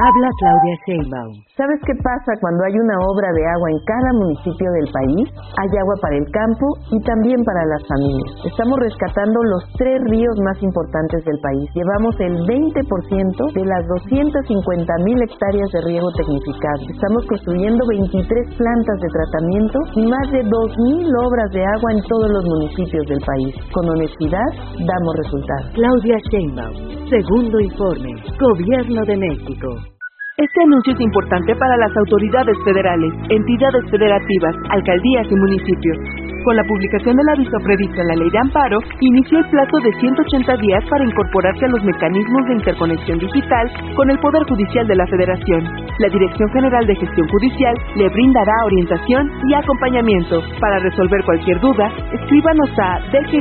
Habla Claudia Sheinbaum. ¿Sabes qué pasa cuando hay una obra de agua en cada municipio del país? Hay agua para el campo y también para las familias. Estamos rescatando los 3 ríos más importantes del país. Llevamos el 20% de las 250,000 hectáreas de riego tecnificado. Estamos construyendo 23 plantas de tratamiento y más de 2,000 obras de agua en todos los municipios del país. Con honestidad, damos resultados. Claudia Sheinbaum. Segundo informe. Gobierno de México. Este anuncio es importante para las autoridades federales, entidades federativas, alcaldías y municipios. Con la publicación del aviso previsto en la Ley de Amparo, inició el plazo de 180 días para incorporarse a los mecanismos de interconexión digital con el Poder Judicial de la Federación. La Dirección General de Gestión Judicial le brindará orientación y acompañamiento. Para resolver cualquier duda, escríbanos a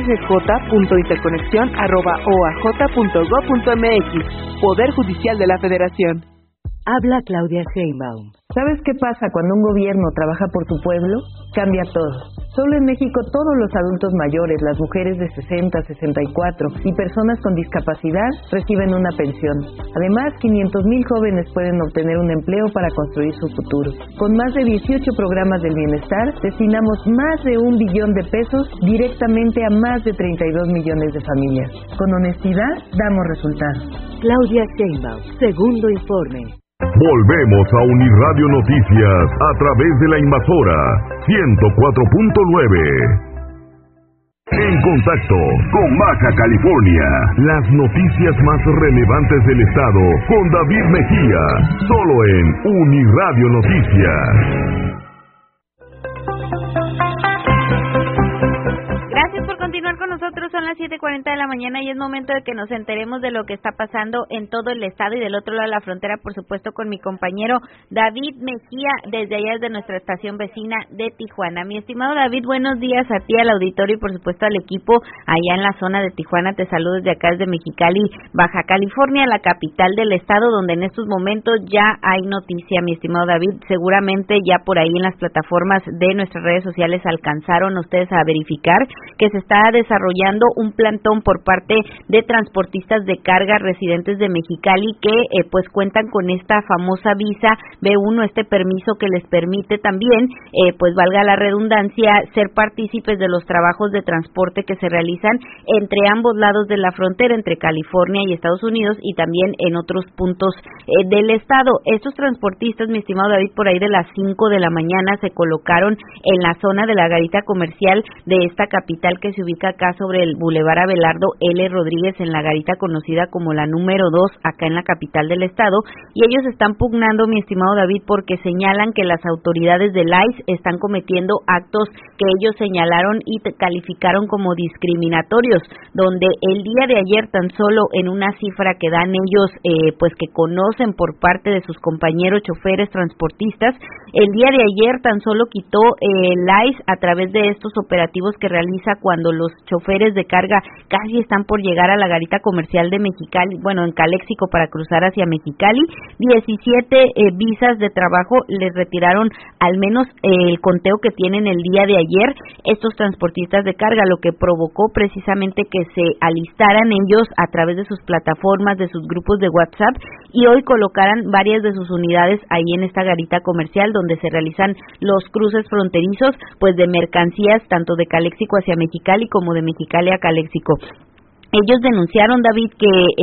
dgj.interconexión@oaj.gov.mx. Poder Judicial de la Federación. Habla Claudia Sheinbaum. ¿Sabes qué pasa cuando un gobierno trabaja por tu pueblo? Cambia todo. Solo en México todos los adultos mayores, las mujeres de 60, 64 y personas con discapacidad reciben una pensión. Además, 500,000 jóvenes pueden obtener un empleo para construir su futuro. Con más de 18 programas del bienestar, destinamos más de 1 billón de pesos directamente a más de 32 millones de familias. Con honestidad, damos resultados. Claudia Sheinbaum. Segundo informe. Volvemos a unir Radio Noticias a través de la Invasora 104.9. En contacto con Baja California. Las noticias más relevantes del estado con David Mejía. Solo en Uniradio Noticias. Gracias por continuar con nosotros, son las 7:40 de la mañana y es momento de que nos enteremos de lo que está pasando en todo el estado y del otro lado de la frontera, por supuesto, con mi compañero David Mejía, desde allá, desde nuestra estación vecina de Tijuana. Mi estimado David, buenos días a ti, al auditorio y por supuesto al equipo allá en la zona de Tijuana. Te saludo desde acá, desde Mexicali, Baja California, la capital del estado, donde en estos momentos ya hay noticia, mi estimado David. Seguramente ya por ahí en las plataformas de nuestras redes sociales alcanzaron ustedes a verificar que se está desarrollando un plantón por parte de transportistas de carga residentes de Mexicali que pues cuentan con esta famosa visa B1, este permiso que les permite también, pues valga la redundancia, ser partícipes de los trabajos de transporte que se realizan entre ambos lados de la frontera, entre California y Estados Unidos y también en otros puntos del estado. Estos transportistas, mi estimado David, por ahí de las 5 de la mañana se colocaron en la zona de la garita comercial de esta capital que se ubica acá sobre el Boulevard Abelardo L. Rodríguez, en la garita conocida como la número 2, acá en la capital del estado, y ellos están pugnando, mi estimado David, porque señalan que las autoridades del ICE están cometiendo actos que ellos señalaron y calificaron como discriminatorios, donde el día de ayer, tan solo en una cifra que dan ellos, pues que conocen por parte de sus compañeros choferes transportistas, el día de ayer tan solo quitó el ICE a través de estos operativos que realiza cuando los choferes de carga casi están por llegar a la garita comercial de Mexicali, bueno, en Caléxico, para cruzar hacia Mexicali. 17 visas de trabajo les retiraron, al menos el conteo que tienen el día de ayer, estos transportistas de carga, lo que provocó precisamente que se alistaran ellos a través de sus plataformas, de sus grupos de WhatsApp, y hoy colocaran varias de sus unidades ahí en esta garita comercial donde se realizan los cruces fronterizos, pues de mercancías tanto de Caléxico hacia Mexicali como de Mexicali a Caléxico. Ellos denunciaron, David, que